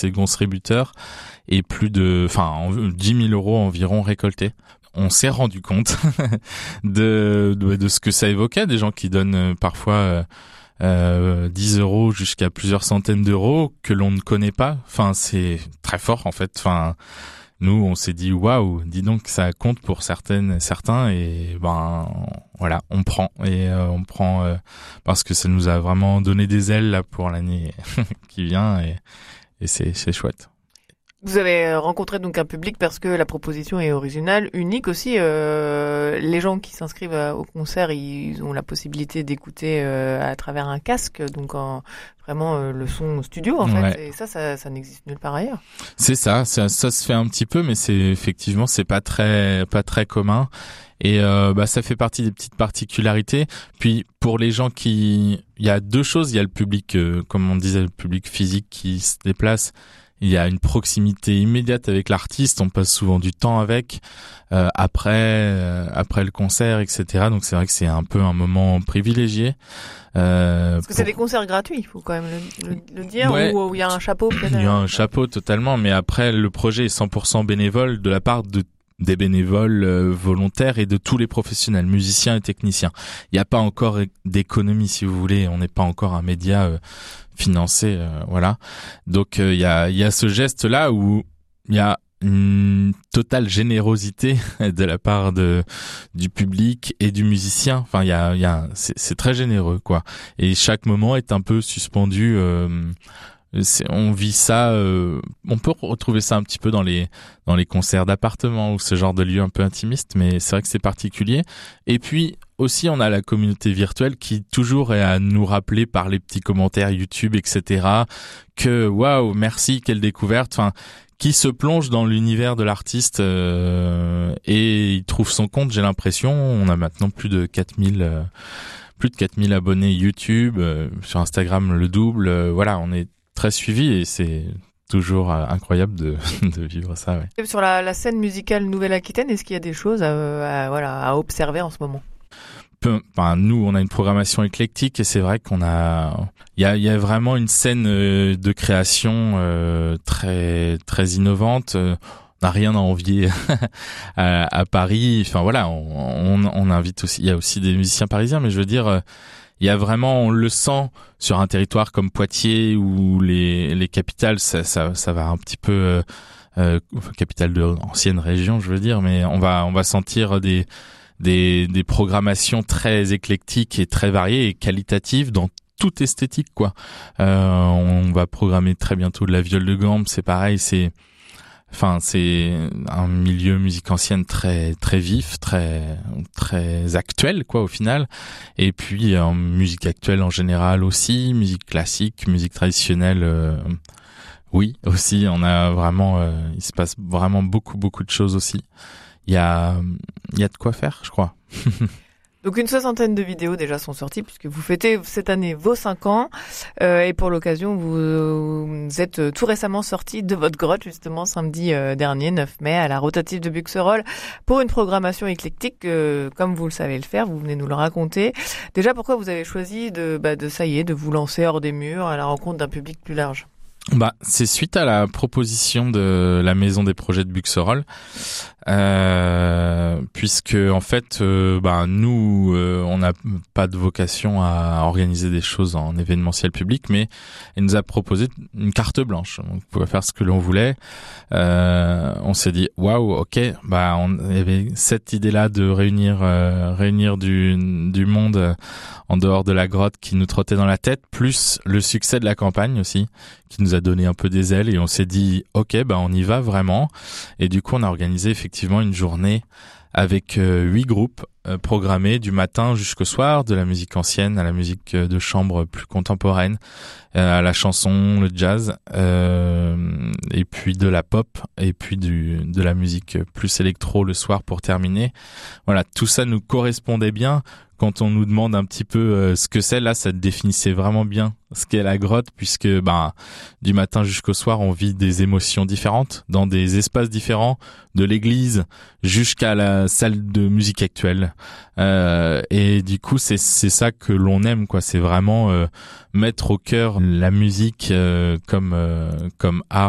ses contributeurs et 10 000 euros environ récoltés. On s'est rendu compte de ce que ça évoquait, des gens qui donnent parfois 10 euros jusqu'à plusieurs centaines d'euros que l'on ne connaît pas. Enfin, c'est très fort en fait. Enfin, nous, on s'est dit waouh, dis donc ça compte pour certains et voilà, on prend parce que ça nous a vraiment donné des ailes là pour l'année qui vient et c'est chouette. Vous avez rencontré donc un public parce que la proposition est originale, unique aussi. Les gens qui s'inscrivent au concert, ils ont la possibilité d'écouter à travers un casque, donc vraiment le son studio en fait. Ouais. Et ça n'existe nulle part ailleurs. C'est ça se fait un petit peu, mais c'est pas très commun. Et ça fait partie des petites particularités. Puis pour les gens il y a deux choses. Il y a le public, comme on disait, le public physique qui se déplace. Il y a une proximité immédiate avec l'artiste, on passe souvent du temps avec, après le concert, etc. Donc c'est vrai que c'est un peu un moment privilégié. Parce que c'est des concerts gratuits, il faut quand même le dire, ouais, ou il y a un chapeau peut-être. Il y a un chapeau totalement, mais après le projet est 100% bénévole de la part des bénévoles volontaires et de tous les professionnels, musiciens et techniciens. Il n'y a pas encore d'économie, si vous voulez, on n'est pas encore un média financé, voilà. Donc il y a ce geste là où il y a une totale générosité de la part du public et du musicien. Enfin c'est très généreux quoi. Et chaque moment est un peu suspendu. On vit ça, on peut retrouver ça un petit peu dans les concerts d'appartements ou ce genre de lieux un peu intimistes, mais c'est vrai que c'est particulier. Et puis aussi, on a la communauté virtuelle qui toujours est à nous rappeler par les petits commentaires YouTube, etc. que waouh, merci, quelle découverte. Enfin, qui se plonge dans l'univers de l'artiste et il trouve son compte. J'ai l'impression, on a maintenant plus de 4000 abonnés YouTube, sur Instagram le double. Voilà, on est très suivi et c'est toujours incroyable de vivre ça. Ouais. Sur la scène musicale Nouvelle-Aquitaine, est-ce qu'il y a des choses à observer en ce moment? Nous, on a une programmation éclectique et c'est vrai il y a vraiment une scène de création très très innovante. On n'a rien à envier à Paris. Enfin voilà, on invite aussi. Il y a aussi des musiciens parisiens, mais je veux dire. Il y a vraiment, on le sent sur un territoire comme Poitiers où les capitales, ça va un petit peu, capitale de ancienne région, je veux dire, mais on va sentir des programmations très éclectiques et très variées et qualitatives dans toute esthétique, quoi. On va programmer très bientôt de la viole de gambe, c'est pareil, c'est un milieu musique ancienne très très vif, très très actuel quoi au final. Et puis en musique actuelle en général aussi, musique classique, musique traditionnelle. Oui aussi, on a vraiment, il se passe vraiment beaucoup de choses aussi. Il y a de quoi faire, je crois. Donc une 60aine de vidéos déjà sont sorties puisque vous fêtez cette année vos 5 ans et pour l'occasion vous êtes tout récemment sorti de votre grotte justement samedi dernier 9 mai à la rotative de Buxerolles pour une programmation éclectique comme vous le savez le faire, vous venez nous le raconter. Déjà pourquoi vous avez choisi de vous lancer hors des murs à la rencontre d'un public plus large? C'est suite à la proposition de la Maison des Projets de Buxerolles, puisque en fait, nous, on n'a pas de vocation à organiser des choses en événementiel public, mais elle nous a proposé une carte blanche. On pouvait faire ce que l'on voulait. On s'est dit, waouh, ok, il y avait cette idée-là de réunir du monde en dehors de la grotte qui nous trottait dans la tête, plus le succès de la campagne aussi, qui nous a donné un peu des ailes et on s'est dit ok on y va vraiment et du coup on a organisé effectivement une journée avec 8 groupes programmés du matin jusqu'au soir, de la musique ancienne à la musique de chambre plus contemporaine, à la chanson, le jazz, et puis de la pop et puis de la musique plus électro le soir pour terminer. Voilà, tout ça nous correspondait bien. Quand on nous demande un petit peu ce que c'est, là, ça définissait vraiment bien ce qu'est la grotte, puisque du matin jusqu'au soir, on vit des émotions différentes dans des espaces différents, de l'église jusqu'à la salle de musique actuelle. Et du coup, c'est ça que l'on aime, quoi. C'est vraiment mettre au cœur la musique comme art.